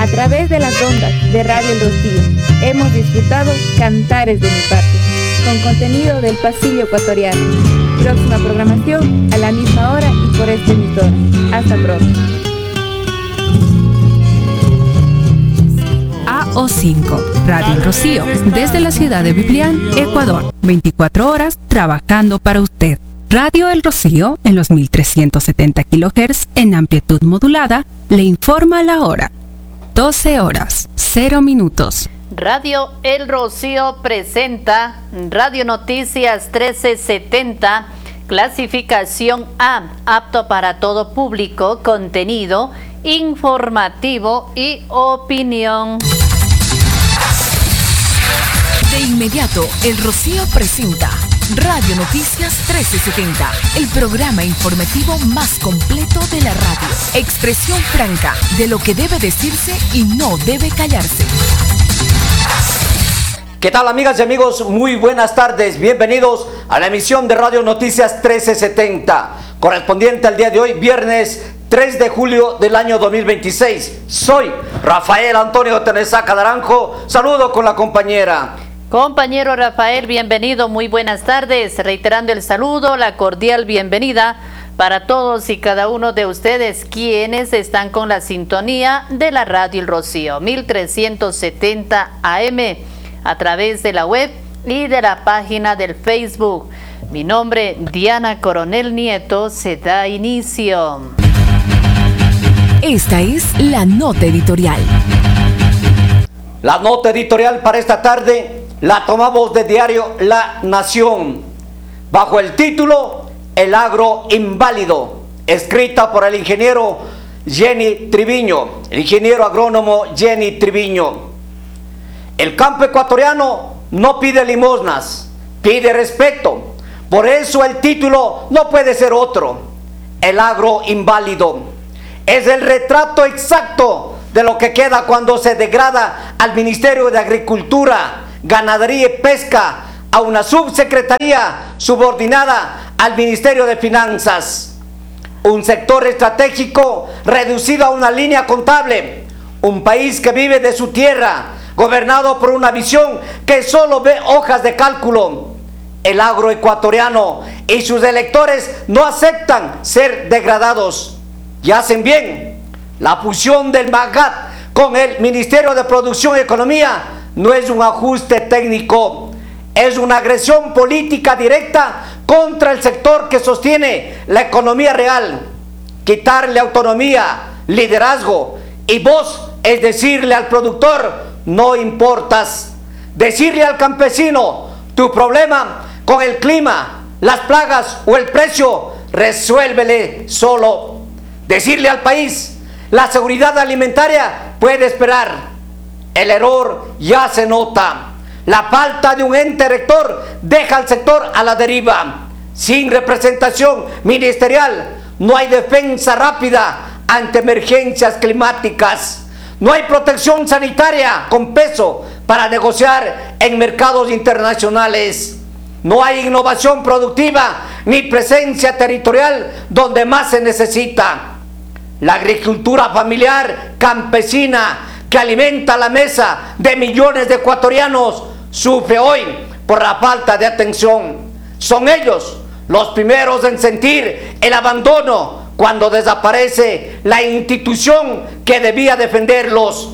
A través de las ondas de Radio El Rocío hemos disfrutado Cantares de mi Patria, con contenido del pasillo ecuatoriano. Próxima programación a la misma hora y por esta emisora. Hasta pronto. AO5, Radio El Rocío, desde la ciudad de Biblián, Ecuador. 24 horas trabajando para usted. Radio El Rocío, en los 1370 kHz en amplitud modulada, le informa la hora. 12 horas, 0 minutos. Radio El Rocío presenta Radio Noticias 1370, clasificación A, apto para todo público, contenido informativo y opinión. De inmediato, El Rocío presenta Radio Noticias 1370, el programa informativo más completo de la radio. Expresión franca de lo que debe decirse y no debe callarse. ¿Qué tal, amigas y amigos? Muy buenas tardes. Bienvenidos a la emisión de Radio Noticias 1370, correspondiente al día de hoy, viernes 3 de julio del año 2026. Soy Rafael Antonio Tenesaca Naranjo. Saludo con la compañera. Compañero Rafael, bienvenido, muy buenas tardes. Reiterando el saludo, la cordial bienvenida para todos y cada uno de ustedes quienes están con la sintonía de la Radio El Rocío 1370 AM a través de la web y de la página del Facebook. Mi nombre, Diana Coronel Nieto, se da inicio. Esta es la nota editorial. La nota editorial para esta tarde la tomamos del diario La Nación, bajo el título El agro inválido, escrita por el ingeniero Jenny Triviño, el ingeniero agrónomo Jenny Triviño. El campo ecuatoriano no pide limosnas, pide respeto. Por eso el título no puede ser otro. El agro inválido es el retrato exacto de lo que queda cuando se degrada al Ministerio de Agricultura, Ganadería y Pesca a una subsecretaría subordinada al Ministerio de Finanzas. Un sector estratégico reducido a una línea contable. Un país que vive de su tierra, gobernado por una visión que solo ve hojas de cálculo. El agroecuatoriano y sus electores no aceptan ser degradados y hacen bien. La fusión del MAGAT con el Ministerio de Producción y Economía no es un ajuste técnico, es una agresión política directa contra el sector que sostiene la economía real. Quitarle autonomía, liderazgo y voz es decirle al productor, no importas. Decirle al campesino, tu problema con el clima, las plagas o el precio, resuélvele solo. Decirle al país, la seguridad alimentaria puede esperar. El error ya se nota. La falta de un ente rector deja al sector a la deriva. Sin representación ministerial, no hay defensa rápida ante emergencias climáticas. No hay protección sanitaria con peso para negociar en mercados internacionales. No hay innovación productiva ni presencia territorial donde más se necesita. La agricultura familiar campesina que alimenta la mesa de millones de ecuatorianos sufre hoy por la falta de atención. Son ellos los primeros en sentir el abandono cuando desaparece la institución que debía defenderlos.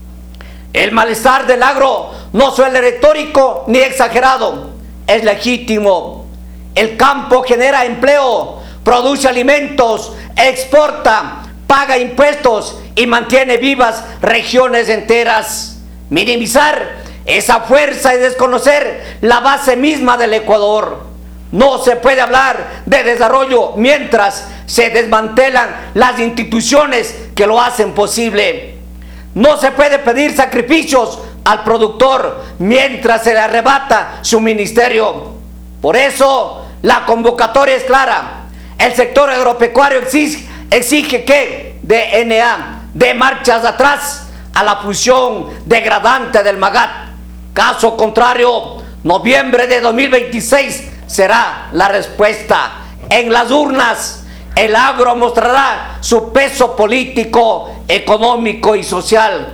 El malestar del agro no suele retórico ni exagerado, es legítimo. El campo genera empleo, produce alimentos, exporta, paga impuestos y mantiene vivas regiones enteras. Minimizar esa fuerza y desconocer la base misma del Ecuador. No se puede hablar de desarrollo mientras se desmantelan las instituciones que lo hacen posible. No se puede pedir sacrificios al productor mientras se le arrebata su ministerio. Por eso la convocatoria es clara. El sector agropecuario exige que DNA dé marchas atrás a la fusión degradante del MAGAT. Caso contrario, noviembre de 2026 será la respuesta. En las urnas, el agro mostrará su peso político, económico y social.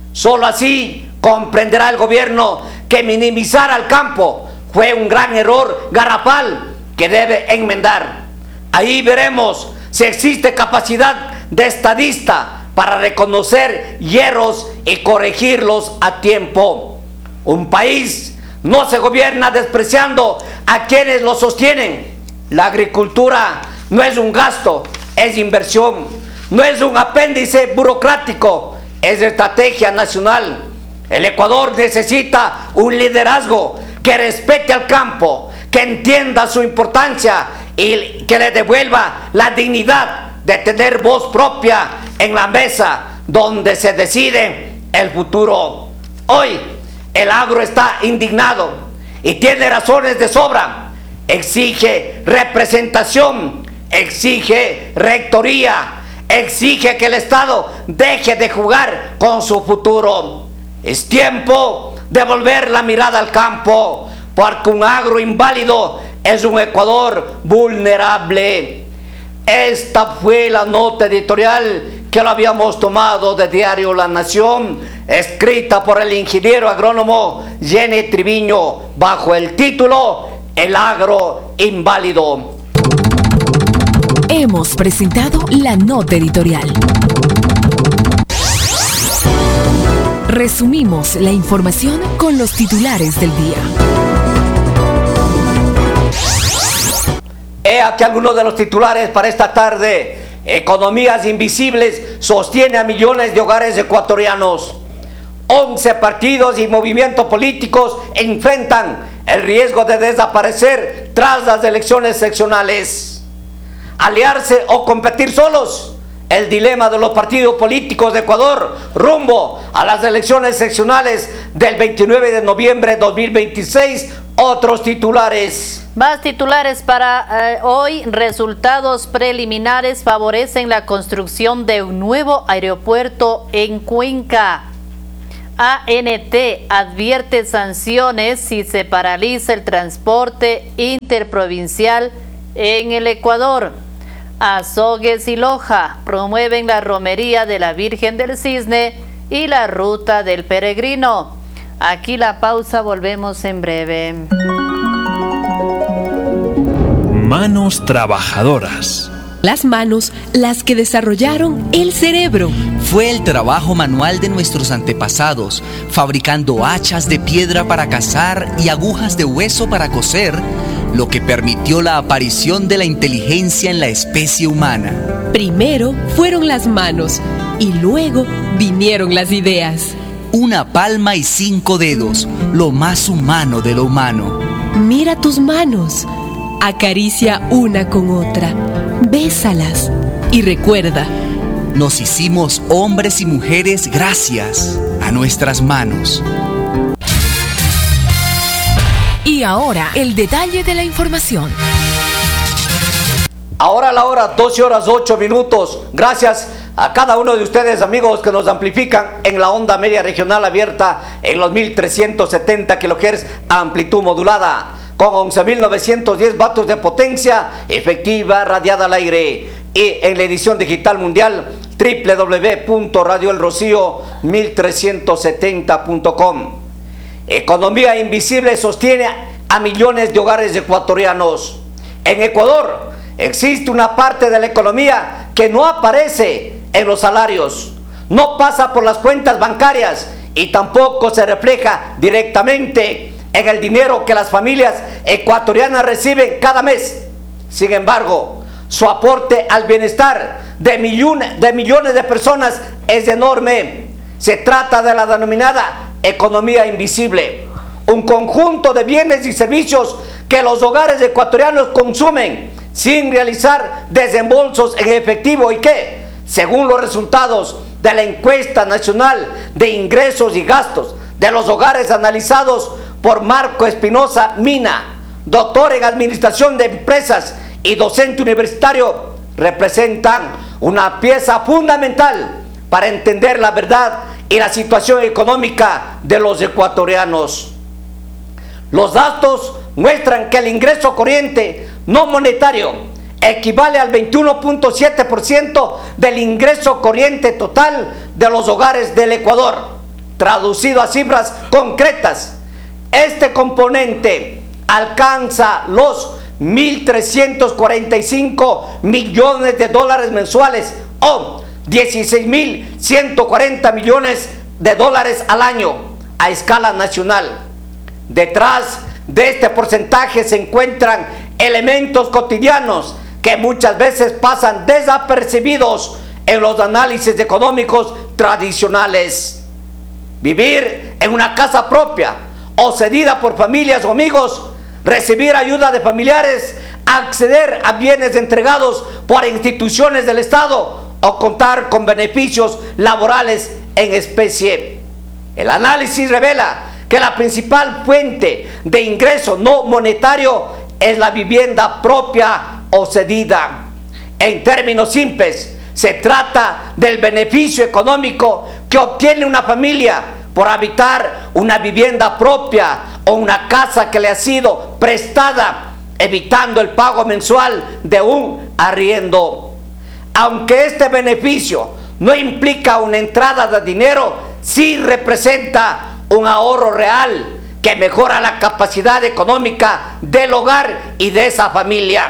Solo así comprenderá el gobierno que minimizar al campo fue un gran error garrafal que debe enmendar. Ahí veremos si existe capacidad de estadista para reconocer hierros y corregirlos a tiempo. Un país no se gobierna despreciando a quienes lo sostienen. La agricultura no es un gasto, es inversión. No es un apéndice burocrático, es estrategia nacional. El Ecuador necesita un liderazgo que respete al campo, que entienda su importancia y que le devuelva la dignidad de tener voz propia en la mesa donde se decide el futuro. Hoy el agro está indignado y tiene razones de sobra. Exige representación, exige rectoría, exige que el Estado deje de jugar con su futuro. Es tiempo de volver la mirada al campo, porque un agro inválido es un Ecuador vulnerable. Esta fue la nota editorial que lo habíamos tomado de Diario La Nación, escrita por el ingeniero agrónomo Jenny Triviño, bajo el título El agro inválido. Hemos presentado la nota editorial. Resumimos la información con los titulares del día. He aquí algunos de los titulares para esta tarde. Economías invisibles sostiene a millones de hogares ecuatorianos. 11 partidos y movimientos políticos enfrentan el riesgo de desaparecer tras las elecciones seccionales. Aliarse o competir solos. El dilema de los partidos políticos de Ecuador rumbo a las elecciones seccionales del 29 de noviembre de 2026. Otros titulares. Más titulares para hoy. Resultados preliminares favorecen la construcción de un nuevo aeropuerto en Cuenca. ANT advierte sanciones si se paraliza el transporte interprovincial en el Ecuador. Azogues y Loja promueven la romería de la Virgen del Cisne y la ruta del peregrino. Aquí la pausa, volvemos en breve. Manos trabajadoras. Las manos, las que desarrollaron el cerebro. Fue el trabajo manual de nuestros antepasados, fabricando hachas de piedra para cazar y agujas de hueso para coser, lo que permitió la aparición de la inteligencia en la especie humana. Primero fueron las manos y luego vinieron las ideas. Una palma y 5 dedos, lo más humano de lo humano. Mira tus manos, acaricia una con otra, bésalas y recuerda. Nos hicimos hombres y mujeres gracias a nuestras manos. Y ahora, el detalle de la información. Ahora la hora, 12:08. Gracias a cada uno de ustedes, amigos, que nos amplifican en la onda media regional abierta en los 1370 kHz, amplitud modulada, con 11.910 vatios de potencia efectiva radiada al aire. Y en la edición digital mundial, www.radioelrocío1370.com. Economía invisible sostiene a millones de hogares ecuatorianos. En Ecuador existe una parte de la economía que no aparece en los salarios, no pasa por las cuentas bancarias y tampoco se refleja directamente en el dinero que las familias ecuatorianas reciben cada mes. Sin embargo, su aporte al bienestar de millones de personas es enorme. Se trata de la denominada economía invisible, un conjunto de bienes y servicios que los hogares ecuatorianos consumen sin realizar desembolsos en efectivo y que, según los resultados de la encuesta nacional de ingresos y gastos de los hogares analizados por Marco Espinosa Mina, doctor en administración de empresas y docente universitario, representan una pieza fundamental para entender la verdad y la situación económica de los ecuatorianos. Los datos muestran que el ingreso corriente no monetario equivale al 21.7% del ingreso corriente total de los hogares del Ecuador. Traducido a cifras concretas, este componente alcanza los 1.345 millones de dólares mensuales o 16.140 millones de dólares al año a escala nacional. Detrás de este porcentaje se encuentran elementos cotidianos que muchas veces pasan desapercibidos en los análisis económicos tradicionales. Vivir en una casa propia o cedida por familias o amigos, recibir ayuda de familiares, acceder a bienes entregados por instituciones del Estado o contar con beneficios laborales en especie. El análisis revela que la principal fuente de ingreso no monetario es la vivienda propia o cedida. En términos simples, se trata del beneficio económico que obtiene una familia por habitar una vivienda propia o una casa que le ha sido prestada, evitando el pago mensual de un arriendo. Aunque este beneficio no implica una entrada de dinero, sí representa un ahorro real que mejora la capacidad económica del hogar y de esa familia.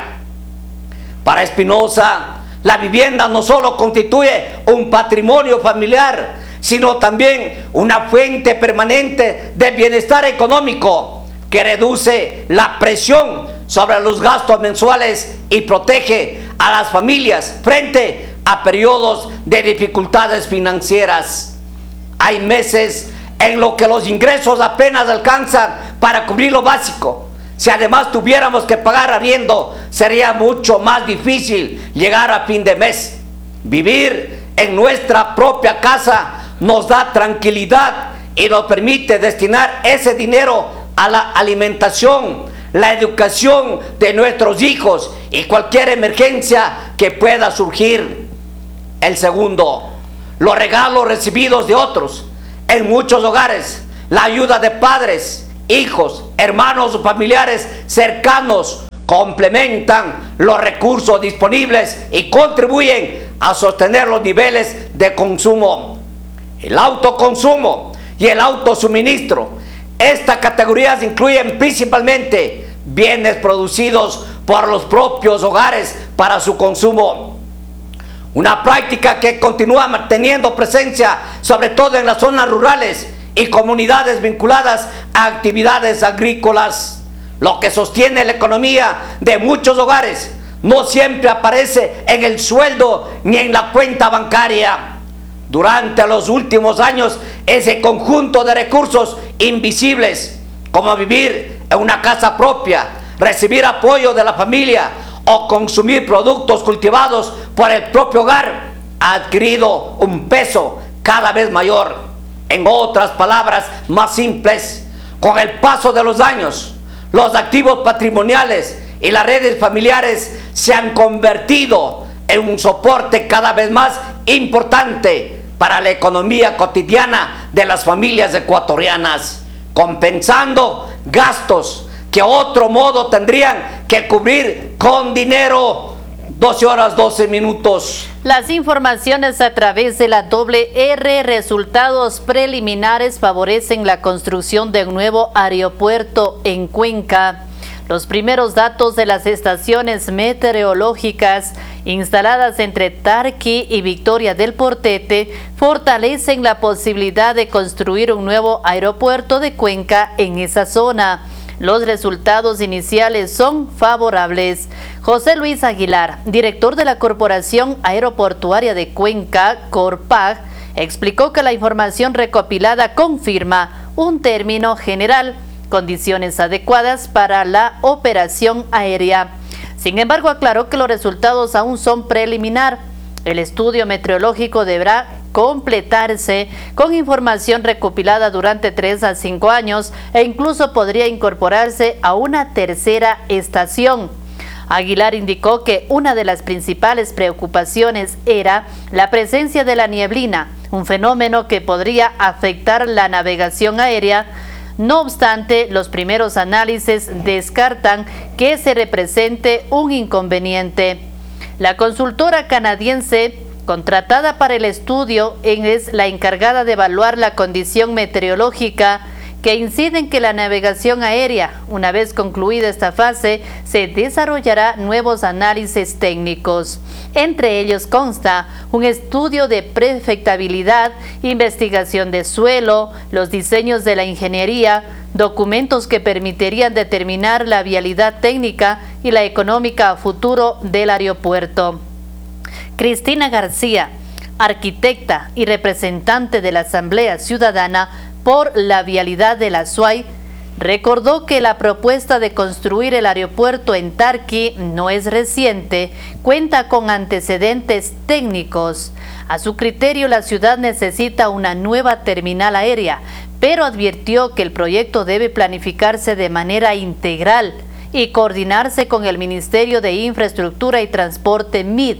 Para Espinosa, la vivienda no solo constituye un patrimonio familiar, sino también una fuente permanente de bienestar económico que reduce la presión sobre los gastos mensuales y protege a las familias frente a periodos de dificultades financieras. Hay meses en los que los ingresos apenas alcanzan para cubrir lo básico. Si además tuviéramos que pagar arriendo, sería mucho más difícil llegar a fin de mes. Vivir en nuestra propia casa nos da tranquilidad y nos permite destinar ese dinero a la alimentación, la educación de nuestros hijos y cualquier emergencia que pueda surgir. El segundo, los regalos recibidos de otros. En muchos hogares, la ayuda de padres, hijos, hermanos o familiares cercanos complementan los recursos disponibles y contribuyen a sostener los niveles de consumo. El autoconsumo y el autosuministro. Estas categorías incluyen principalmente bienes producidos por los propios hogares para su consumo. Una práctica que continúa teniendo presencia sobre todo en las zonas rurales y comunidades vinculadas a actividades agrícolas. Lo que sostiene la economía de muchos hogares no siempre aparece en el sueldo ni en la cuenta bancaria. Durante los últimos años, ese conjunto de recursos invisibles, como vivir en una casa propia, recibir apoyo de la familia o consumir productos cultivados por el propio hogar, ha adquirido un peso cada vez mayor. En otras palabras más simples, con el paso de los años, los activos patrimoniales y las redes familiares se han convertido en un soporte cada vez más importante para la economía cotidiana de las familias ecuatorianas, compensando gastos que otro modo tendrían que cubrir con dinero. 12 horas 12 minutos. Las informaciones a través de la doble R. Resultados preliminares favorecen la construcción de un nuevo aeropuerto en Cuenca. Los primeros datos de las estaciones meteorológicas instaladas entre Tarqui y Victoria del Portete fortalecen la posibilidad de construir un nuevo aeropuerto de Cuenca en esa zona. Los resultados iniciales son favorables. José Luis Aguilar, director de la Corporación Aeroportuaria de Cuenca, Corpag, explicó que la información recopilada confirma un término general, condiciones adecuadas para la operación aérea. Sin embargo, aclaró que los resultados aún son preliminar. El estudio meteorológico deberá completarse con información recopilada durante 3 a 5 años e incluso podría incorporarse a una tercera estación. Aguilar indicó que una de las principales preocupaciones era la presencia de la nieblina, un fenómeno que podría afectar la navegación aérea. No obstante, los primeros análisis descartan que se represente un inconveniente. La consultora canadiense contratada para el estudio, es la encargada de evaluar la condición meteorológica que incide en que la navegación aérea, una vez concluida esta fase, se desarrollará nuevos análisis técnicos. Entre ellos consta un estudio de prefectabilidad, investigación de suelo, los diseños de la ingeniería, documentos que permitirían determinar la vialidad técnica y la económica a futuro del aeropuerto. Cristina García, arquitecta y representante de la Asamblea Ciudadana por la Vialidad de la SUAY, recordó que la propuesta de construir el aeropuerto en Tarqui no es reciente, cuenta con antecedentes técnicos. A su criterio, la ciudad necesita una nueva terminal aérea, pero advirtió que el proyecto debe planificarse de manera integral y coordinarse con el Ministerio de Infraestructura y Transporte MID.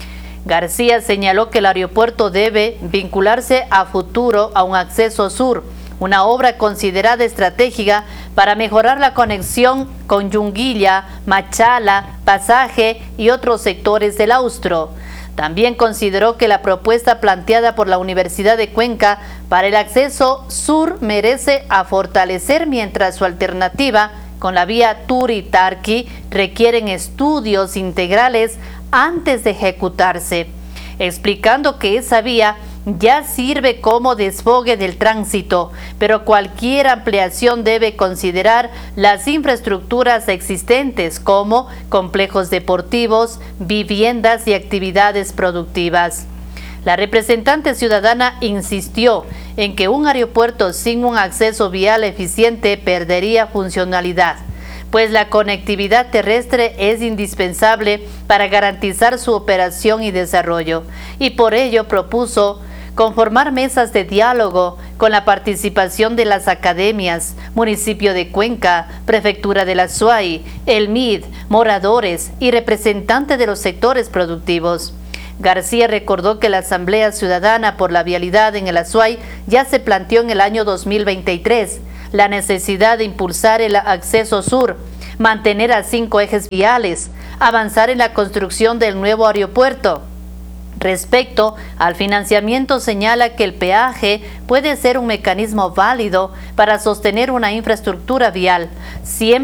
García señaló que el aeropuerto debe vincularse a futuro a un acceso sur, una obra considerada estratégica para mejorar la conexión con Yunguilla, Machala, Pasaje y otros sectores del Austro. También consideró que la propuesta planteada por la Universidad de Cuenca para el acceso sur merece a fortalecer, mientras su alternativa con la vía Turi-Tarqui requieren estudios integrales antes de ejecutarse, explicando que esa vía ya sirve como desfogue del tránsito, pero cualquier ampliación debe considerar las infraestructuras existentes como complejos deportivos, viviendas y actividades productivas. La representante ciudadana insistió en que un aeropuerto sin un acceso vial eficiente perdería funcionalidad, pues la conectividad terrestre es indispensable para garantizar su operación y desarrollo, y por ello propuso conformar mesas de diálogo con la participación de las academias, municipio de Cuenca, prefectura de la SUAY, el MID, moradores y representantes de los sectores productivos. García recordó que la Asamblea Ciudadana por la Vialidad en el Azuay ya se planteó en el año 2023 la necesidad de impulsar el acceso sur, mantener a 5 ejes viales, avanzar en la construcción del nuevo aeropuerto. Respecto al financiamiento, señala que el peaje puede ser un mecanismo válido para sostener una infraestructura vial, siempre